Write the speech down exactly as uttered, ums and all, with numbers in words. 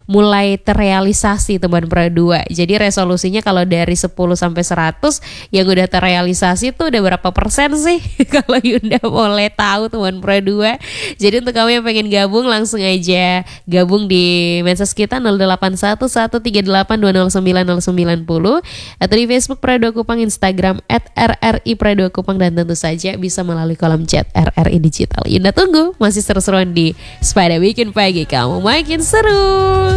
mulai terrealisasi teman Pro dua. Jadi resolusinya kalau dari sepuluh sampai seratus yang udah terrealisasi tuh udah berapa persen sih? Kalau Yunda boleh tahu teman Pro dua. Jadi untuk kamu yang pengen gabung langsung aja gabung di medsos kita nol delapan satu satu tiga delapan dua nol sembilan nol sembilan nol atau di Facebook Pro dua Kupang, Instagram at R R I Pro dua Kupang, dan tentu saja bisa melalui kolom chat R R I Digital. Yunda tunggu, masih seru-seruan di Sepeda Bikin Pagi Kamu Makin Seru.